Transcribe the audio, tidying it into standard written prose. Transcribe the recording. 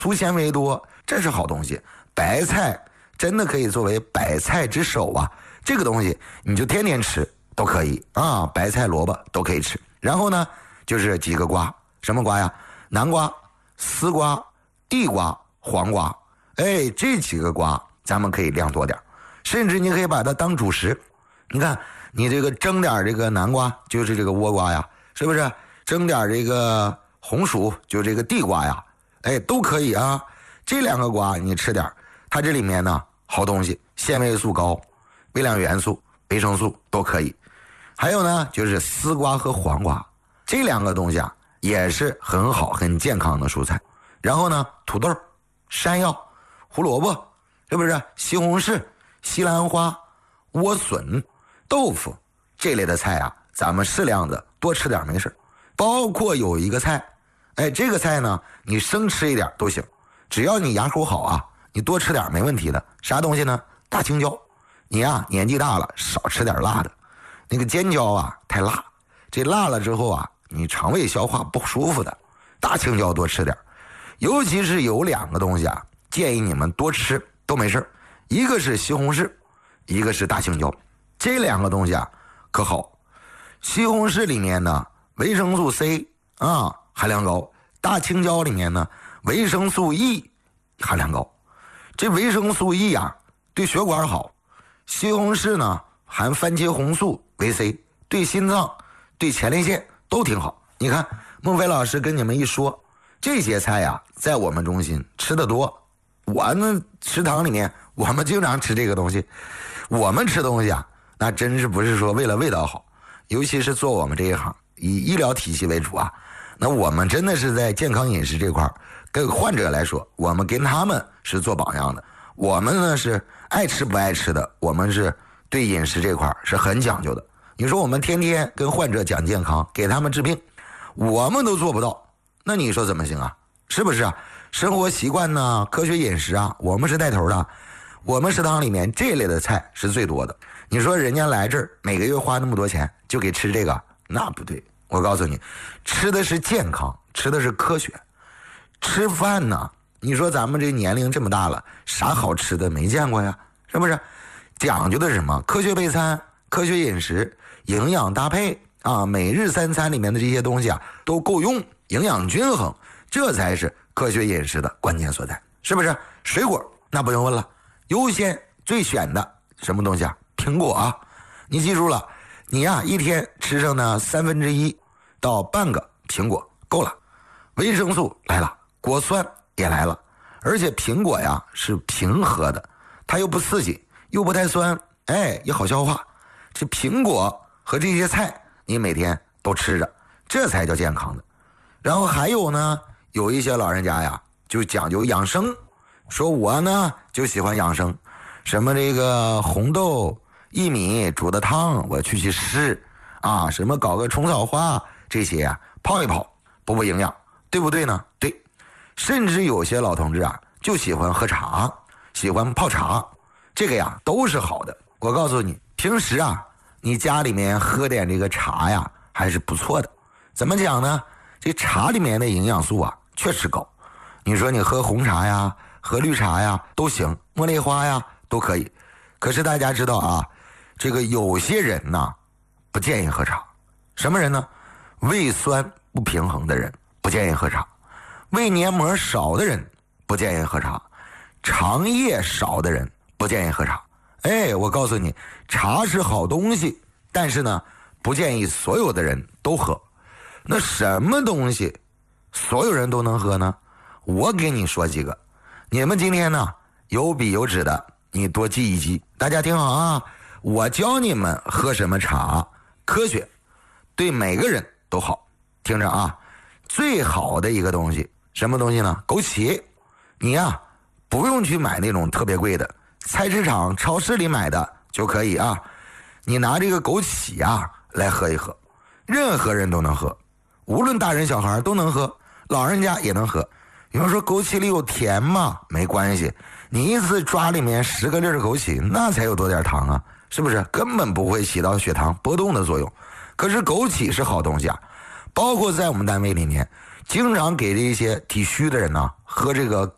粗纤维多，这是好东西。白菜真的可以作为百菜之首啊，这个东西你就天天吃都可以啊，白菜萝卜都可以吃。然后呢就是几个瓜，什么瓜呀？南瓜、丝瓜、地瓜、黄瓜，这几个瓜咱们可以量多点，甚至你可以把它当主食。你看你这个蒸点这个南瓜，就是这个倭瓜呀，是不是？蒸点这个红薯，就这个地瓜呀，都可以啊。这两个瓜你吃点，它这里面呢好东西，纤维素高，微量元素、维生素都可以。还有呢就是丝瓜和黄瓜，这两个东西啊也是很好很健康的蔬菜。然后呢土豆、山药、胡萝卜，是不是？西红柿、西兰花、莴笋、豆腐这类的菜啊，咱们适量的多吃点没事。包括有一个菜，这个菜呢你生吃一点都行，只要你牙口好啊，你多吃点没问题的。啥东西呢？大青椒。你呀年纪大了少吃点辣的，那个尖椒啊太辣，这辣了之后啊你肠胃消化不舒服的。大青椒多吃点，尤其是有两个东西啊建议你们多吃都没事，一个是西红柿，一个是大青椒。这两个东西啊可好，西红柿里面呢维生素 C 啊含量高，大青椒里面呢维生素 E 含量高。这维生素 E 啊对血管好，西红柿呢含番茄红素维 C， 对心脏对前列腺都挺好。你看孟非老师跟你们一说，这些菜啊在我们中心吃得多，我呢食堂里面我们经常吃这个东西。我们吃东西啊那真是不是说为了味道好，尤其是做我们这一行以医疗体系为主啊，那我们真的是在健康饮食这块跟患者来说，我们跟他们是做榜样的。我们呢是爱吃不爱吃的，我们是对饮食这块是很讲究的。你说我们天天跟患者讲健康，给他们治病，我们都做不到，那你说怎么行啊？是不是啊？生活习惯呢，科学饮食啊，我们是带头的。我们食堂里面这类的菜是最多的。你说人家来这儿每个月花那么多钱就给吃这个，那不对。我告诉你，吃的是健康，吃的是科学。吃饭呢，你说咱们这年龄这么大了，啥好吃的没见过呀？是不是？讲究的是什么？科学备餐、科学饮食、营养搭配啊，每日三餐里面的这些东西啊都够用，营养均衡，这才是科学饮食的关键所在，是不是？水果那不用问了，优先最选的什么东西啊？苹果啊！你记住了，你呀一天吃上呢1/3到半个苹果够了。维生素来了，果酸也来了，而且苹果呀是平和的，它又不刺激，又不太酸，也好消化。这苹果和这些菜你每天都吃着，这才叫健康的。然后还有呢，有一些老人家呀就讲究养生，说我呢就喜欢养生，什么这个红豆薏米煮的汤我去湿啊，什么搞个虫草花这些啊泡一泡补营养，对不对呢？对。甚至有些老同志啊就喜欢喝茶，喜欢泡茶，这个呀都是好的。我告诉你，平时啊你家里面喝点这个茶呀还是不错的。怎么讲呢？这茶里面的营养素啊确实高，你说你喝红茶呀喝绿茶呀都行，茉莉花呀都可以。可是大家知道啊，这个有些人呢不建议喝茶。什么人呢？胃酸不平衡的人不建议喝茶，胃黏膜少的人不建议喝茶，肠液少的人不建议喝茶。我告诉你，茶是好东西，但是呢不建议所有的人都喝。那什么东西所有人都能喝呢？我给你说几个，你们今天呢有笔有纸的你多记一记。大家听好啊，我教你们喝什么茶，科学，对每个人都好。听着啊，最好的一个东西什么东西呢？枸杞。你呀不用去买那种特别贵的，菜市场超市里买的就可以啊。你拿这个枸杞啊来喝一喝，任何人都能喝，无论大人小孩都能喝，老人家也能喝。有人说枸杞里有甜吗？没关系，你一次抓里面10个粒枸杞，那才有多点糖啊，是不是？根本不会起到血糖波动的作用。可是枸杞是好东西啊，包括在我们单位里面经常给这些体虚的人呢喝这个